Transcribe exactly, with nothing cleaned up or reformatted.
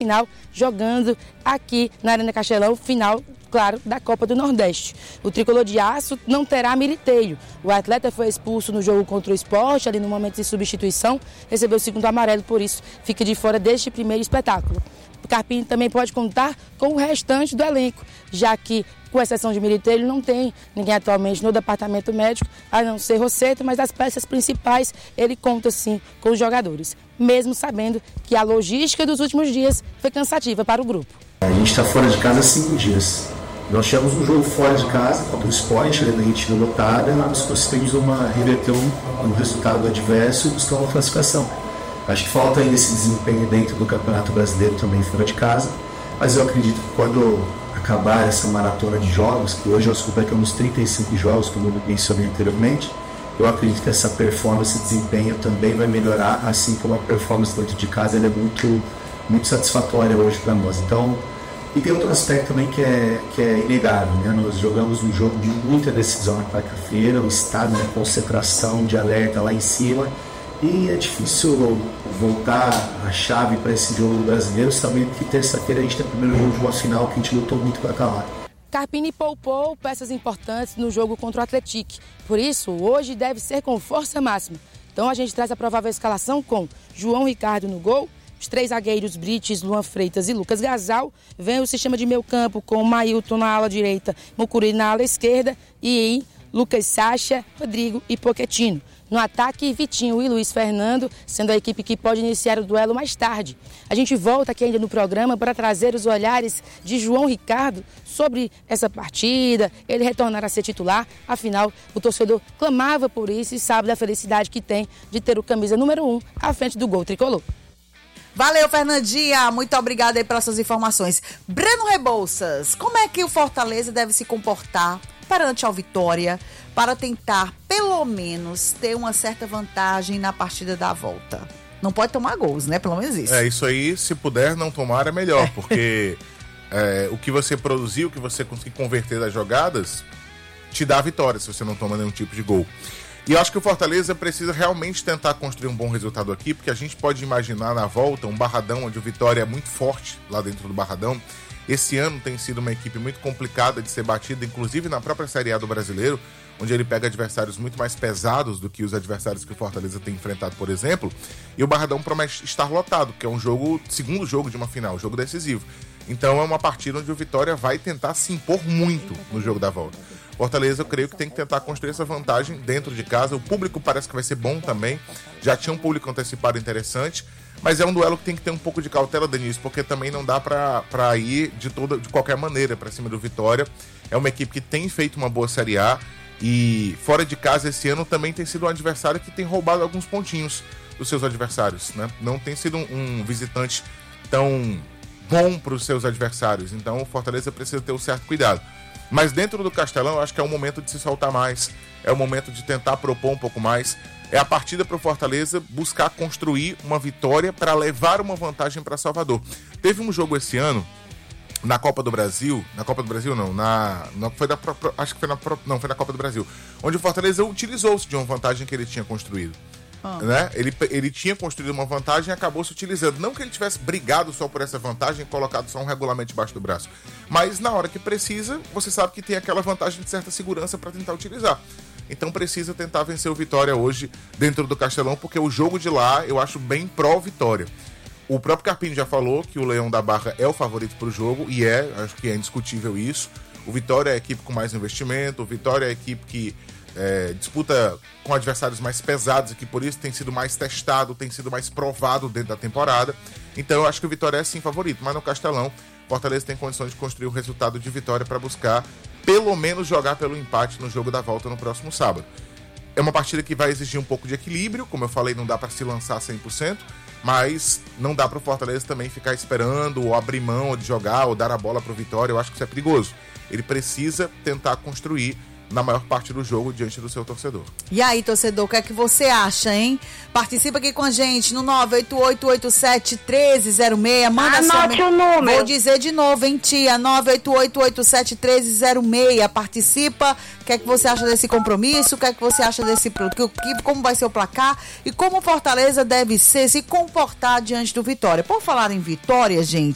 final, jogando aqui na Arena Castelão, final, claro, da Copa do Nordeste. O tricolor de aço não terá Militeiro. O atleta foi expulso no jogo contra o Sport, ali no momento de substituição, recebeu o segundo amarelo, por isso fica de fora deste primeiro espetáculo. O Carpini também pode contar com o restante do elenco, já que, com exceção de Militeiro, não tem ninguém atualmente no departamento médico, a não ser Rosseto, mas as peças principais ele conta sim com os jogadores, mesmo sabendo que a logística dos últimos dias foi cansativa para o grupo. A gente está fora de casa há cinco dias. Nós tivemos um jogo fora de casa contra o Sport, a gente não lotada, nós conseguimos uma, reverter um, um resultado adverso e buscar uma classificação. Acho que falta ainda esse desempenho dentro do Campeonato Brasileiro também fora de casa, mas eu acredito que quando acabar essa maratona de jogos, que hoje nós completamos trinta e cinco jogos, como eu mencionei anteriormente, eu acredito que essa performance e desempenho também vai melhorar, assim como a performance dentro de casa ela é muito, muito satisfatória hoje para nós. Então, e tem outro aspecto também que é, que é inegável, né? Nós jogamos um jogo de muita decisão na quarta-feira, o estado de concentração, de alerta lá em cima, e é difícil voltar a chave para esse jogo brasileiro, sabendo que terça-feira a gente tem o primeiro jogo de uma final que a gente lutou muito para acabar. Carpini poupou peças importantes no jogo contra o Atlético, por isso hoje deve ser com força máxima. Então a gente traz a provável escalação com João Ricardo no gol, os três zagueiros Brites, Luan Freitas e Lucas Gasal. Vem o sistema de meio campo com Mailton na ala direita, Mucuri na ala esquerda e Lucas Sacha, Rodrigo e Pochettino. No ataque, Vitinho e Luiz Fernando, sendo a equipe que pode iniciar o duelo mais tarde. A gente volta aqui ainda no programa para trazer os olhares de João Ricardo sobre essa partida, ele retornar a ser titular. Afinal, o torcedor clamava por isso e sabe da felicidade que tem de ter o camisa número um à frente do gol tricolor. Valeu, Fernandinha. Muito obrigada aí pelas suas informações. Breno Rebouças, como é que o Fortaleza deve se comportar perante ao Vitória para tentar, pelo menos, ter uma certa vantagem na partida da volta? Não pode tomar gols, né? Pelo menos isso. É, isso aí, se puder não tomar, é melhor, é. porque é, o que você produzir, o que você conseguir converter das jogadas, te dá a vitória se você não toma nenhum tipo de gol. E eu acho que o Fortaleza precisa realmente tentar construir um bom resultado aqui, porque a gente pode imaginar na volta um Barradão, onde o Vitória é muito forte lá dentro do Barradão. Esse ano tem sido uma equipe muito complicada de ser batida, inclusive na própria Série A do Brasileiro, onde ele pega adversários muito mais pesados do que os adversários que o Fortaleza tem enfrentado, por exemplo. E o Barradão promete estar lotado, porque é um jogo, segundo jogo de uma final, jogo decisivo. Então é uma partida onde o Vitória vai tentar se impor muito no jogo da volta. Fortaleza, eu creio que tem que tentar construir essa vantagem dentro de casa. O público parece que vai ser bom também. Já tinha um público antecipado interessante. Mas é um duelo que tem que ter um pouco de cautela, Denise, porque também não dá pra, pra ir de, toda, de qualquer maneira pra cima do Vitória. É uma equipe que tem feito uma boa Série A e fora de casa esse ano também tem sido um adversário que tem roubado alguns pontinhos dos seus adversários, né? Não tem sido um, um visitante tão bom para os seus adversários. Então o Fortaleza precisa ter um certo cuidado. Mas dentro do Castelão, eu acho que é o momento de se soltar mais, é o momento de tentar propor um pouco mais. É a partida para o Fortaleza buscar construir uma vitória para levar uma vantagem para Salvador. Teve um jogo esse ano, na Copa do Brasil, na Copa do Brasil não, na, não foi da, acho que foi na, não, foi na Copa do Brasil, onde o Fortaleza utilizou-se de uma vantagem que ele tinha construído. Ah. Né? Ele, ele tinha construído uma vantagem e acabou se utilizando. Não que ele tivesse brigado só por essa vantagem e colocado só um regulamento debaixo do braço. Mas na hora que precisa, você sabe que tem aquela vantagem de certa segurança para tentar utilizar. Então precisa tentar vencer o Vitória hoje dentro do Castelão, porque o jogo de lá eu acho bem pró-Vitória. O próprio Carpini já falou que o Leão da Barra é o favorito para o jogo, e é, acho que é indiscutível isso. O Vitória é a equipe com mais investimento, o Vitória é a equipe que É, disputa com adversários mais pesados e que por isso tem sido mais testado, tem sido mais provado dentro da temporada. Então eu acho que o Vitória é sim favorito, mas no Castelão, Fortaleza tem condições de construir o resultado de vitória para buscar pelo menos jogar pelo empate no jogo da volta no próximo sábado. É uma partida que vai exigir um pouco de equilíbrio, como eu falei, não dá para se lançar cem por cento, mas não dá para o Fortaleza também ficar esperando ou abrir mão ou de jogar ou dar a bola para o Vitória. Eu acho que isso é perigoso. Ele precisa tentar construir na maior parte do jogo diante do seu torcedor. E aí, torcedor, o que é que você acha, hein? Participa aqui com a gente no nove oito oito oito sete um três zero seis. Manda sua... Anote o número. Vou dizer de novo, hein, tia? nove oito oito oito sete um três zero seis. Participa. O que é que você acha desse compromisso? O que é que você acha desse... Como vai ser o placar? E como o Fortaleza deve ser, se comportar diante do Vitória? Por falar em Vitória, gente,